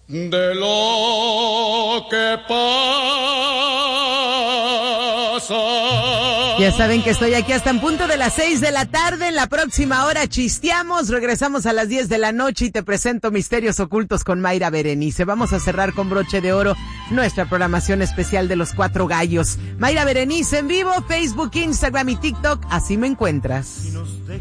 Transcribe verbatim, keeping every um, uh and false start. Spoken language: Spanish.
de lo que pasa. Ya saben que estoy aquí hasta en punto de las seis de la tarde. En la próxima hora chisteamos, regresamos a las diez de la noche y te presento Misterios Ocultos con Mayra Berenice. Vamos a cerrar con broche de oro nuestra programación especial de los Cuatro Gallos. Mayra Berenice en vivo, Facebook, Instagram y TikTok, así me encuentras.